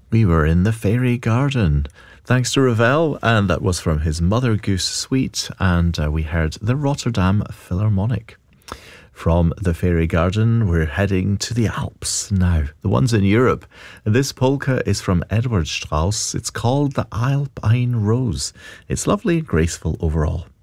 We were in the Fairy Garden. Thanks to Ravel, and that was from his Mother Goose Suite, and we heard the Rotterdam Philharmonic. From the Fairy Garden, we're heading to the Alps now, the ones in Europe. This polka is from Edward Strauss. It's called the Alpine Rose. It's lovely and graceful overall.